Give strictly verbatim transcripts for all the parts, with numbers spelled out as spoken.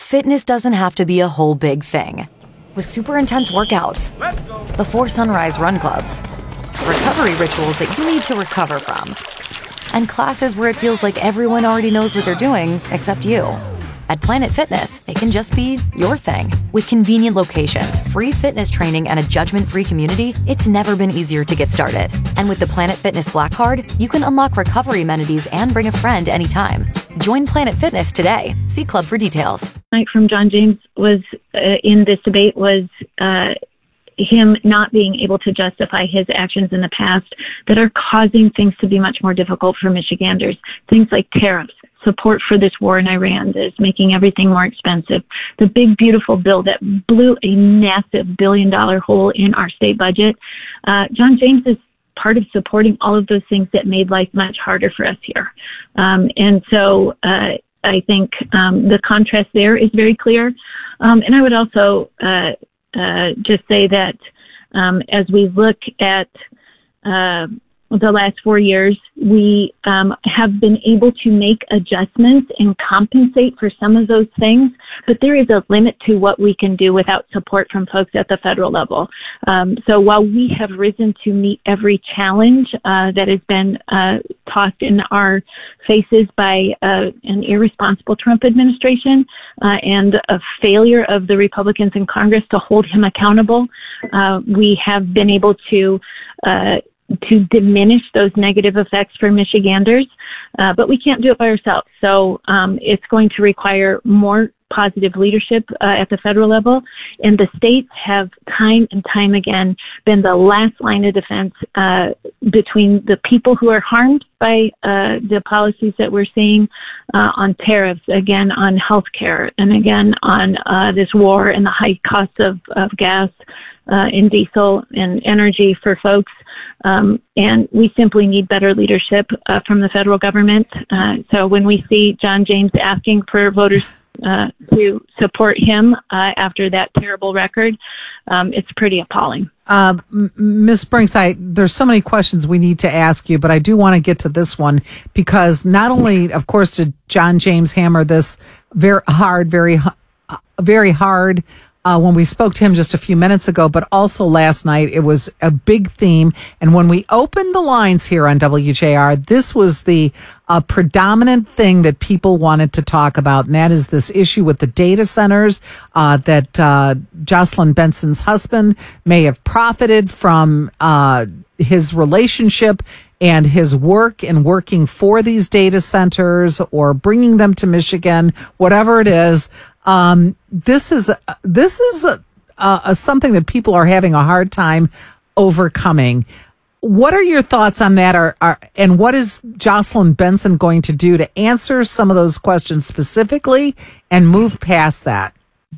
Fitness doesn't have to be a whole big thing. With super intense workouts, Let's go. before sunrise run clubs, recovery rituals that you need to recover from, and classes where it feels like everyone already knows what they're doing except you. At Planet Fitness, it can just be your thing. With convenient locations, free fitness training, and a judgment-free community, it's never been easier to get started. And with the Planet Fitness Black Card, you can unlock recovery amenities and bring a friend anytime. Join Planet Fitness today. See Club for details. Night from John James was uh, in this debate was uh, him not being able to justify his actions in the past that are causing things to be much more difficult for Michiganders. Things like tariffs, support for this war in Iran that is making everything more expensive, the big, beautiful bill that blew a massive billion dollar hole in our state budget. Uh, John James is part of supporting all of those things that made life much harder for us here. Um, and so uh, I think um, the contrast there is very clear. Um, and I would also uh, uh, just say that um, as we look at uh, the last four years, we um, have been able to make adjustments and compensate for some of those things, but there is a limit to what we can do without support from folks at the federal level. Um, so while we have risen to meet every challenge uh, that has been uh, tossed in our faces by uh, an irresponsible Trump administration uh, and a failure of the Republicans in Congress to hold him accountable, uh, we have been able to uh, to diminish those negative effects for Michiganders, uh, but we can't do it by ourselves. So um, it's going to require more positive leadership uh, at the federal level, and the states have time and time again been the last line of defense uh, between the people who are harmed by uh, the policies that we're seeing uh, on tariffs, again on health care, and again on uh, this war and the high costs of, of gas uh, and diesel and energy for folks. Um, and we simply need better leadership uh, from the federal government. Uh, so when we see John James asking for voters uh, to support him uh, after that terrible record, um, it's pretty appalling. Uh, Miz Brinks, I, there's so many questions we need to ask you, but I do want to get to this one because not only, of course, did John James hammer this very hard, very, very hard Uh, when we spoke to him just a few minutes ago, but also last night, it was a big theme. And when we opened the lines here on W J R, this was the uh, predominant thing that people wanted to talk about. And that is this issue with the data centers, uh, that uh, Jocelyn Benson's husband may have profited from uh, his relationship and his work in working for these data centers or bringing them to Michigan, whatever it is. Um, this is, this is a, a, something that people are having a hard time overcoming. What are your thoughts on that? Are, are, and what is Jocelyn Benson going to do to answer some of those questions specifically and move past that?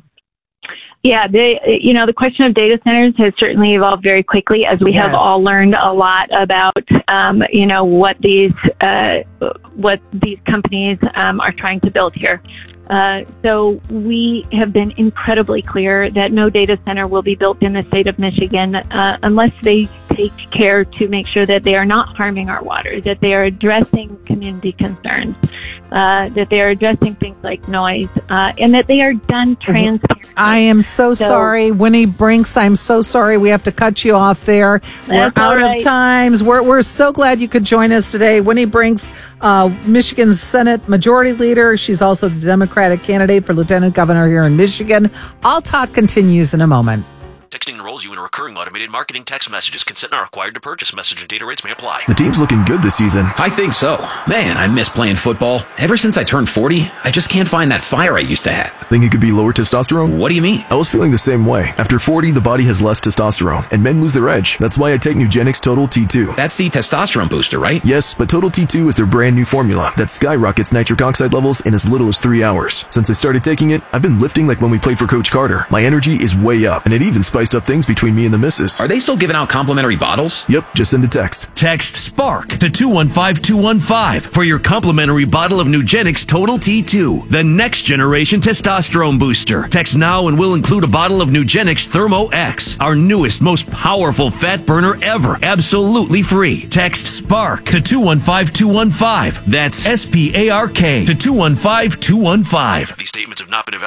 Yeah, they, you know, the question of data centers has certainly evolved very quickly as we yes. have all learned a lot about, um, you know, what these, uh, what these companies, um, are trying to build here. Uh, so we have been incredibly clear that no data center will be built in the state of Michigan, uh, unless they take care to make sure that they are not harming our water, that they are addressing community concerns, uh, that they are addressing things like noise, uh, and that they are done transparently. I am so, so sorry, Winnie Brinks. I'm so sorry. We have to cut you off there. We're out right. of times. We're we're so glad you could join us today. Winnie Brinks, uh, Michigan's Senate Majority Leader. She's also the Democratic candidate for Lieutenant Governor here in Michigan. All Talk continues in a moment. Texting enrolls you in a recurring automated marketing text messages. Consent not required to purchase. Message and data rates may apply. The team's looking good this season. I think so. Man, I miss playing football. Ever since I turned forty, I just can't find that fire I used to have. Think it could be lower testosterone? What do you mean? I was feeling the same way. After forty, the body has less testosterone, and men lose their edge. That's why I take Nugenix Total T two. That's the testosterone booster, right? Yes, but Total T two is their brand new formula that skyrockets nitric oxide levels in as little as three hours. Since I started taking it, I've been lifting like when we played for Coach Carter. My energy is way up, and it even spiced up things between me and the missus. Are they still giving out complimentary bottles? Yep, just send a text. Text SPARK to two one five two one five for your complimentary bottle of Nugenix Total T two, the next generation testosterone booster. Text now and we'll include a bottle of Nugenix Thermo X, our newest, most powerful fat burner ever, absolutely free. Text SPARK to two one five two one five. That's S P A R K to two one five two one five. These statements have not been evaluated